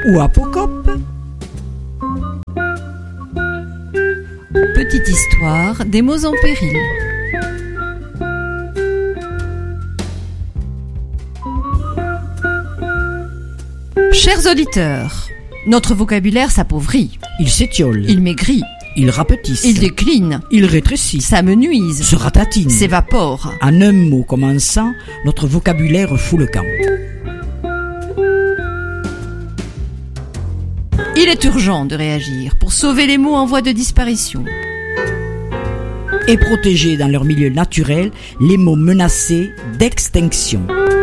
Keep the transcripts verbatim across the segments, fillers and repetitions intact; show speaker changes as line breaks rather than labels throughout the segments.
ou apocope.
Petite histoire des mots en péril. Chers auditeurs, notre vocabulaire s'appauvrit,
Il s'étiole,
il maigrit,
il rapetisse,
il décline,
il rétrécit,
s'amenuise,
se ratatine.
s'évapore.
En un mot commençant, notre vocabulaire fout le camp.
Il est urgent de réagir pour sauver les mots en voie de disparition.
Et protéger dans leur milieu naturel les mots menacés d'extinction.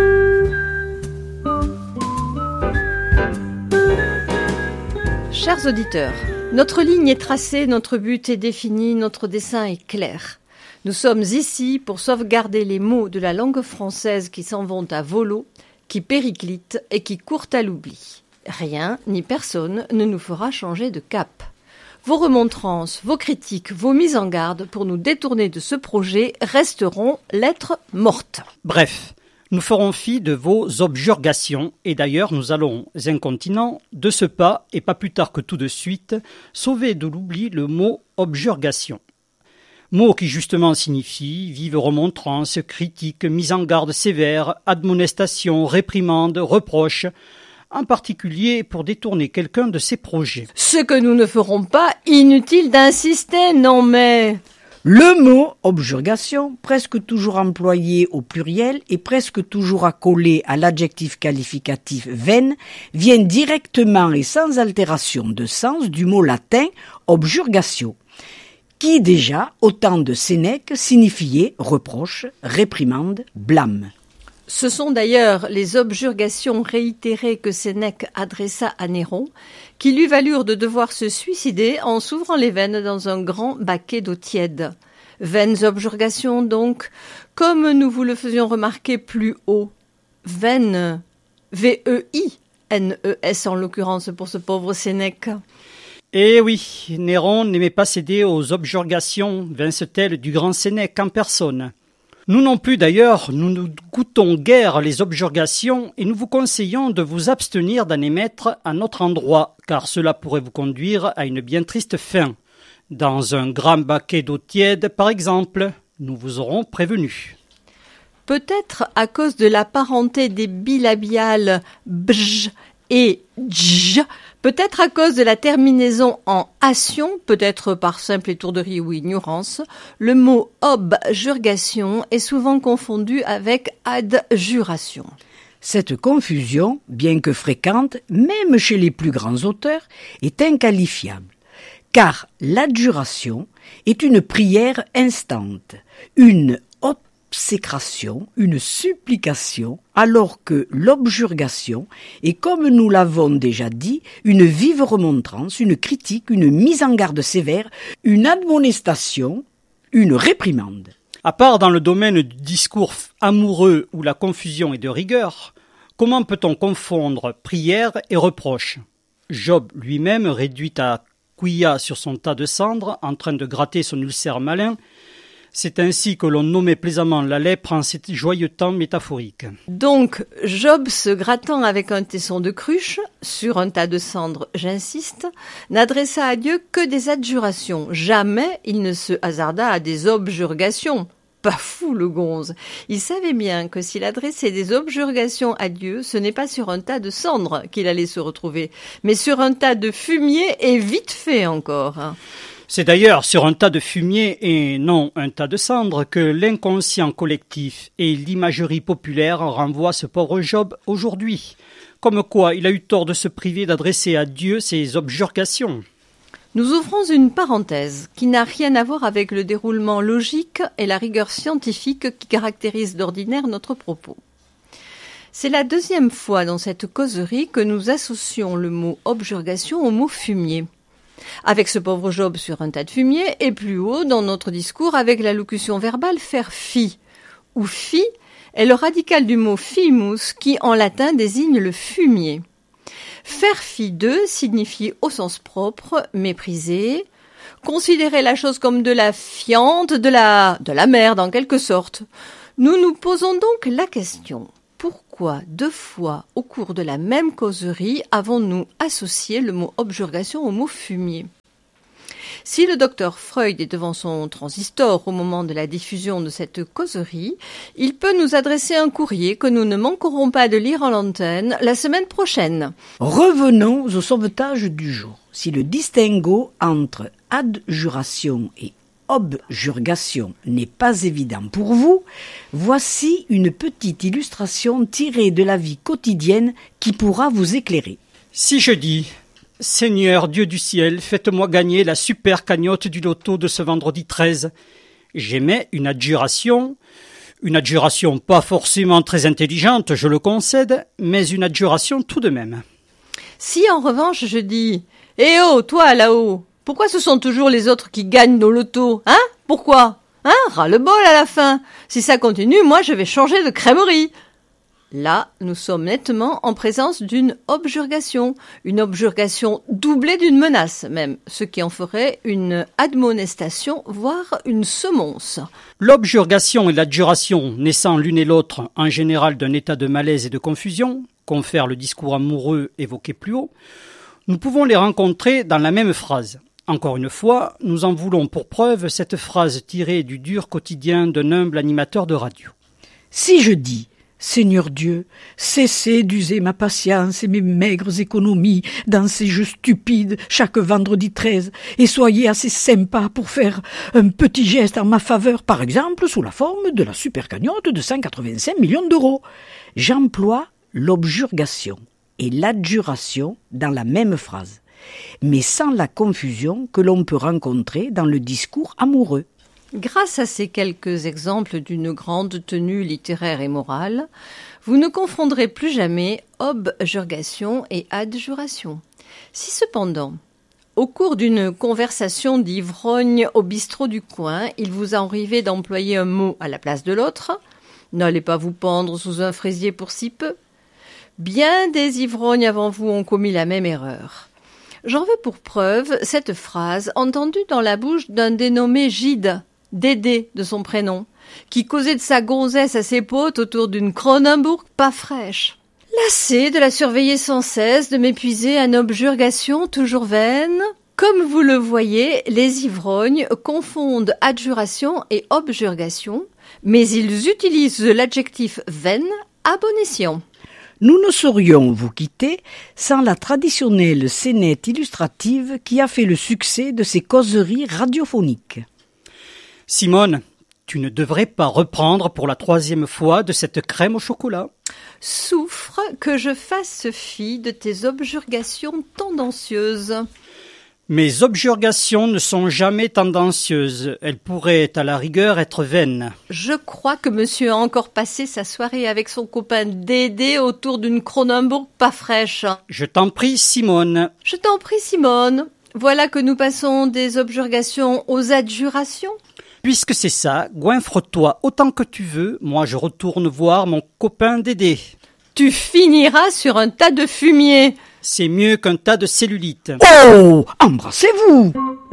Chers auditeurs, notre ligne est tracée, notre but est défini, notre dessein est clair. Nous sommes ici pour sauvegarder les mots de la langue française qui s'en vont à volo, qui périclitent et qui courent à l'oubli. Rien ni personne ne nous fera changer de cap. Vos remontrances, vos critiques, vos mises en garde pour nous détourner de ce projet resteront lettres mortes.
Bref, nous ferons fi de vos objurgations et d'ailleurs nous allons incontinent de ce pas et pas plus tard que tout de suite sauver de l'oubli le mot objurgation. Mot qui justement signifie vive remontrance, critique, mise en garde sévère, admonestation, réprimande, reproche, en particulier pour détourner quelqu'un de ses projets.
Ce que nous ne ferons pas, inutile d'insister, non mais...
Le mot objurgation, presque toujours employé au pluriel et presque toujours accolé à l'adjectif qualificatif veine, vient directement et sans altération de sens du mot latin objurgatio, qui déjà, au temps de Sénèque, signifiait reproche, réprimande, blâme.
Ce sont d'ailleurs les objurgations réitérées que Sénèque adressa à Néron, qui lui valurent de devoir se suicider en s'ouvrant les veines dans un grand baquet d'eau tiède. Vaines objurgations donc, comme nous vous le faisions remarquer plus haut. Veine, V E I N E S en l'occurrence pour ce pauvre Sénèque.
Eh oui, Néron n'aimait pas céder aux objurgations, vince-t-elle du grand Sénèque en personne. Nous non plus d'ailleurs, nous ne goûtons guère les objurgations et nous vous conseillons de vous abstenir d'en émettre à notre endroit, car cela pourrait vous conduire à une bien triste fin. Dans un grand baquet d'eau tiède, par exemple, nous vous aurons prévenu.
Peut-être à cause de la parenté des bilabiales bj et dj, peut-être à cause de la terminaison en ation, peut-être par simple étourderie ou ignorance, le mot objurgation est souvent confondu avec adjuration.
Cette confusion, bien que fréquente, même chez les plus grands auteurs, est inqualifiable, car l'adjuration est une prière instante, une obsécration, une supplication, alors que l'objurgation est, comme nous l'avons déjà dit, une vive remontrance, une critique, une mise en garde sévère, une admonestation, une réprimande.
À part dans le domaine du discours amoureux où la confusion est de rigueur, comment peut-on confondre prière et reproche ? Job lui-même, réduit à quia sur son tas de cendres, en train de gratter son ulcère malin, c'est ainsi que l'on nommait plaisamment la lèpre en ces joyeux temps métaphoriques.
Donc, Job, se grattant avec un tesson de cruche, sur un tas de cendres, j'insiste, n'adressa à Dieu que des adjurations. Jamais il ne se hasarda à des objurgations. Pas fou le gonze. Il savait bien que s'il adressait des objurgations à Dieu, ce n'est pas sur un tas de cendres qu'il allait se retrouver, mais sur un tas de fumier et vite fait encore.
C'est d'ailleurs sur un tas de fumier et non un tas de cendres que l'inconscient collectif et l'imagerie populaire renvoient ce pauvre Job aujourd'hui. Comme quoi il a eu tort de se priver d'adresser à Dieu ses objurgations.
Nous ouvrons une parenthèse qui n'a rien à voir avec le déroulement logique et la rigueur scientifique qui caractérisent d'ordinaire notre propos. C'est la deuxième fois dans cette causerie que nous associons le mot objurgation au mot fumier. Avec ce pauvre Job sur un tas de fumier, et plus haut dans notre discours avec la locution verbale faire fi, où fi est le radical du mot fimus qui en latin désigne le fumier. Faire fi d'eux signifie au sens propre mépriser, considérer la chose comme de la fiente, de la, de la merde en quelque sorte. Nous nous posons donc la question, pourquoi deux fois au cours de la même causerie avons-nous associé le mot objurgation au mot fumier ? Si le docteur Freud est devant son transistor au moment de la diffusion de cette causerie, il peut nous adresser un courrier que nous ne manquerons pas de lire en l'antenne la semaine prochaine.
Revenons au sauvetage du jour. Si le distinguo entre adjuration et objurgation n'est pas évident pour vous, voici une petite illustration tirée de la vie quotidienne qui pourra vous éclairer.
Si je dis « Seigneur Dieu du ciel, faites-moi gagner la super cagnotte du loto de ce vendredi treize », j'émets une adjuration, une adjuration pas forcément très intelligente, je le concède, mais une adjuration tout de même.
Si en revanche je dis « Eh oh, toi là-haut, pourquoi ce sont toujours les autres qui gagnent nos lotos, hein ? Pourquoi ? Hein ? Ras-le-bol à la fin. Si ça continue, moi je vais changer de crèmerie. » Là, nous sommes nettement en présence d'une objurgation, une objurgation doublée d'une menace même, ce qui en ferait une admonestation, voire une semonce.
L'objurgation et l'adjuration, naissant l'une et l'autre en général d'un état de malaise et de confusion, confère le discours amoureux évoqué plus haut, nous pouvons les rencontrer dans la même phrase. Encore une fois, nous en voulons pour preuve cette phrase tirée du dur quotidien d'un humble animateur de radio.
Si je dis « Seigneur Dieu, cessez d'user ma patience et mes maigres économies dans ces jeux stupides chaque vendredi treize et soyez assez sympa pour faire un petit geste en ma faveur, par exemple sous la forme de la super cagnotte de cent quatre-vingt-cinq millions d'euros. » J'emploie l'objurgation et l'adjuration dans la même phrase, mais sans la confusion que l'on peut rencontrer dans le discours amoureux.
Grâce à ces quelques exemples d'une grande tenue littéraire et morale, vous ne confondrez plus jamais objurgation et adjuration. Si cependant, au cours d'une conversation d'ivrogne au bistrot du coin, il vous arrivait d'employer un mot à la place de l'autre, n'allez pas vous pendre sous un fraisier pour si peu. Bien des ivrognes avant vous ont commis la même erreur. J'en veux pour preuve cette phrase entendue dans la bouche d'un dénommé Gide, Dédé de son prénom, qui causait de sa gonzesse à ses potes autour d'une Cronenbourg pas fraîche. Lassé de la surveiller sans cesse, de m'épuiser à objurgation toujours vaine, comme vous le voyez, les ivrognes confondent adjuration et objurgation, mais ils utilisent l'adjectif vaine à bon escient.
Nous ne saurions vous quitter sans la traditionnelle scénette illustrative qui a fait le succès de ces causeries radiophoniques.
Simone, tu ne devrais pas reprendre pour la troisième fois de cette crème au chocolat.
Souffre que je fasse fi de tes objurgations tendancieuses.
Mes objurgations ne sont jamais tendancieuses. Elles pourraient, à la rigueur, être vaines.
Je crois que monsieur a encore passé sa soirée avec son copain Dédé autour d'une Cronenbourg pas fraîche.
Je t'en prie, Simone.
Je t'en prie, Simone. Voilà que nous passons des objurgations aux adjurations.
Puisque c'est ça, goinfre-toi autant que tu veux. Moi, je retourne voir mon copain Dédé.
Tu finiras sur un tas de fumier.
C'est mieux qu'un tas de cellulite.
Oh, embrassez-vous!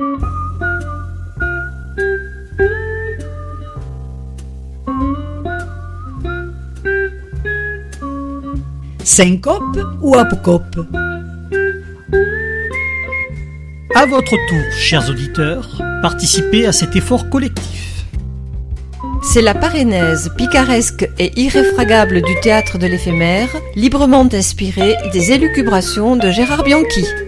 Syncope ou apocope?
À votre tour, chers auditeurs, participez à cet effort collectif.
C'est la parénèse picaresque et irréfragable du théâtre de l'éphémère, librement inspirée des élucubrations de Gérard Bianchi.